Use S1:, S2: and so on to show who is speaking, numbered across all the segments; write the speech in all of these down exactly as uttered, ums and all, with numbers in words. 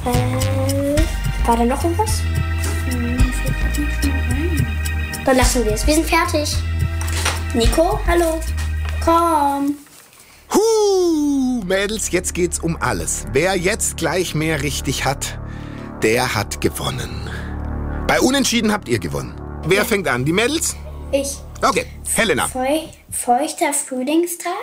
S1: Äh, war da noch irgendwas? Dann lassen wir es. Wir sind fertig. Nico, hallo. Komm.
S2: Huh, Mädels, jetzt geht's um alles. Wer jetzt gleich mehr richtig hat, der hat gewonnen. Bei Unentschieden habt ihr gewonnen. Wer ja. fängt an? Die Mädels?
S1: Ich.
S2: Okay, Helena.
S1: Feu feuchter Frühlingstag?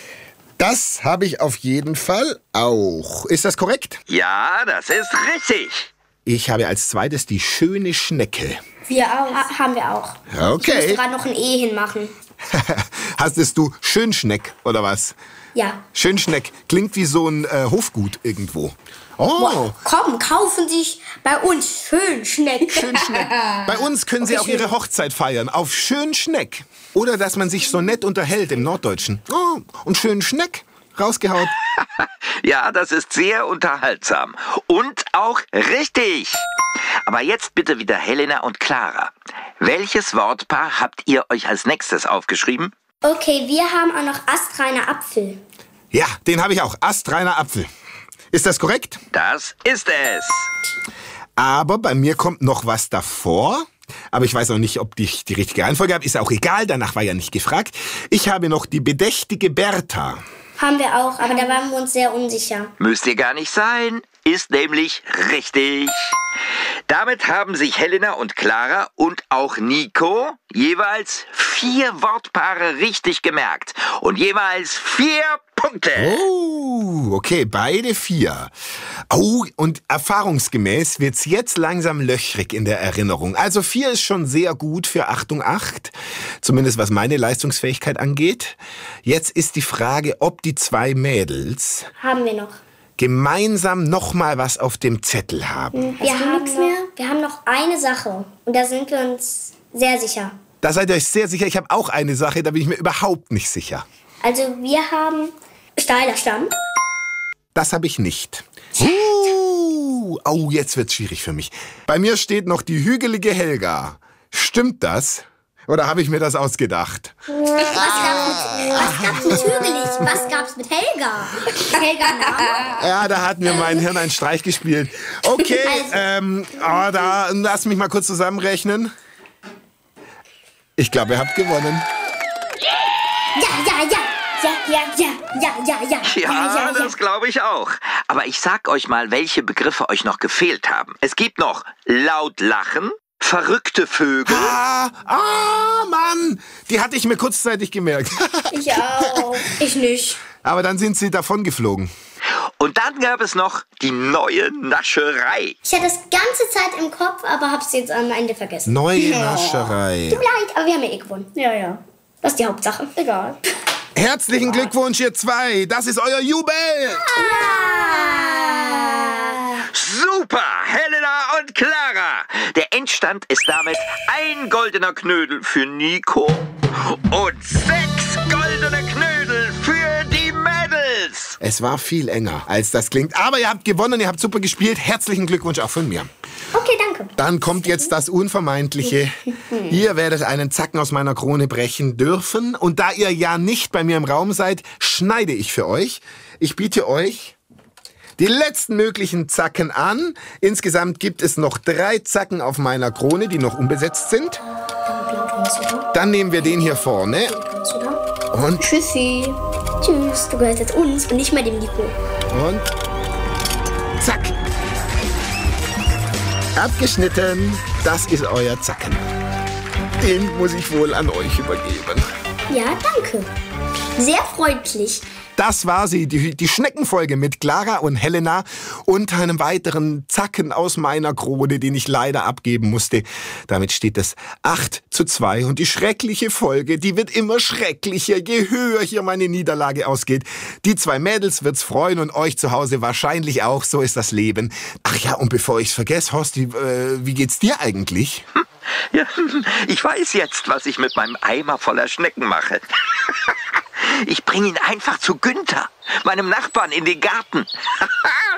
S2: Das habe ich auf jeden Fall auch. Ist das korrekt?
S3: Ja, das ist richtig.
S2: Ich habe als zweites die schöne Schnecke.
S1: Wir auch. Ha haben wir auch.
S2: Okay.
S1: Ich musste gerade noch ein E hinmachen.
S2: Hastest du Schönschneck oder was?
S1: Ja.
S2: Schönschneck klingt wie so ein äh, Hofgut irgendwo. Oh.
S1: Boah, komm, kaufen Sie bei uns Schönschneck.
S2: Schönschneck. Bei uns können Sie
S1: Okay,
S2: auch Ihre Hochzeit feiern auf Schönschneck. Oder dass man sich so nett unterhält im Norddeutschen. Oh, und Schönschneck rausgehaut.
S3: Ja, das ist sehr unterhaltsam. Und auch richtig. Aber jetzt bitte wieder Helena und Clara. Welches Wortpaar habt ihr euch als nächstes aufgeschrieben?
S1: Okay, wir haben auch noch astreiner Apfel.
S2: Ja, den habe ich auch. Astreiner Apfel. Ist das korrekt?
S3: Das ist es.
S2: Aber bei mir kommt noch was davor. Aber ich weiß auch nicht, ob ich die richtige Reihenfolge habe. Ist auch egal, danach war ja nicht gefragt. Ich habe noch die bedächtige Bertha.
S1: Haben wir auch, aber da waren wir uns sehr unsicher.
S3: Müsst ihr gar nicht sein. Ist nämlich richtig. Damit haben sich Helena und Clara und auch Nico jeweils vier Wortpaare richtig gemerkt. Und jeweils vier Punkte.
S2: Oh, okay, beide vier. Oh, und erfahrungsgemäß wird's jetzt langsam löchrig in der Erinnerung. Also vier ist schon sehr gut für Achtung acht, zumindest was meine Leistungsfähigkeit angeht. Jetzt ist die Frage, ob die zwei Mädels
S1: Haben wir noch.
S2: gemeinsam noch mal was auf dem Zettel haben.
S1: Wir haben, nichts mehr. Wir haben noch eine Sache und da sind wir uns sehr sicher.
S2: Da seid ihr euch sehr sicher. Ich habe auch eine Sache, da bin ich mir überhaupt nicht sicher.
S1: Also wir haben steiler Stamm.
S2: Das habe ich nicht. Uh, oh, jetzt wird's schwierig für mich. Bei mir steht noch die hügelige Helga. Stimmt das? Oder habe ich mir das ausgedacht?
S1: Was gab's mit, was gab's mit hügelig? Was gab's mit Helga? Helga Name?
S2: Ja, da hat mir mein Hirn einen Streich gespielt. Okay,
S1: Also.
S2: ähm, oh, da, lass mich mal kurz zusammenrechnen. Ich glaube, ihr habt gewonnen.
S1: Ja, ja, ja. Ja, ja, ja, ja, ja, ja.
S3: Ja,
S1: ja, ja,
S3: das glaube ich auch. Aber ich sag euch mal, welche Begriffe euch noch gefehlt haben. Es gibt noch laut lachen, verrückte Vögel.
S2: Ah, ah, Mann, die hatte ich mir kurzzeitig gemerkt.
S1: Ich auch. Ich nicht.
S2: Aber dann sind sie davon geflogen.
S3: Und dann gab es noch die neue Nascherei.
S1: Ich hatte das ganze Zeit im Kopf, aber hab's jetzt am Ende vergessen.
S2: Neue Nascherei.
S1: Tut mir leid, aber wir haben ja eh gewonnen. Ja, ja. Das ist die Hauptsache. Egal.
S2: Herzlichen Glückwunsch, ihr zwei. Das ist euer Jubel.
S3: Super, Helena und Clara. Der Endstand ist damit ein goldener Knödel für Nico und sechs goldene Knödel für die Mädels.
S2: Es war viel enger, als das klingt. Aber ihr habt gewonnen, ihr habt super gespielt. Herzlichen Glückwunsch auch von mir.
S1: Okay, danke.
S2: Dann kommt jetzt das Unvermeidliche. Ihr werdet einen Zacken aus meiner Krone brechen dürfen. Und da ihr ja nicht bei mir im Raum seid, schneide ich für euch. Ich biete euch die letzten möglichen Zacken an. Insgesamt gibt es noch drei Zacken auf meiner Krone, die noch unbesetzt sind. Dann nehmen wir den hier vorne. Und,
S1: Tschüssi. Tschüss, du gehörst jetzt uns und nicht mehr dem Nico.
S2: und zack. Abgeschnitten. Das ist euer Zacken. Den muss ich wohl an euch übergeben.
S1: Ja, danke. Sehr freundlich.
S2: Das war sie, die, die Schneckenfolge mit Clara und Helena und einem weiteren Zacken aus meiner Krone, den ich leider abgeben musste. Damit steht es acht zu zwei und die schreckliche Folge, die wird immer schrecklicher, je höher hier meine Niederlage ausgeht. Die zwei Mädels wird's freuen und euch zu Hause wahrscheinlich auch, so ist das Leben. Ach ja, und bevor ich's vergesse, Horsti, äh, wie geht's dir eigentlich?
S3: Ja, ich weiß jetzt, was ich mit meinem Eimer voller Schnecken mache. Ich bringe ihn einfach zu Günther, meinem Nachbarn, in den Garten.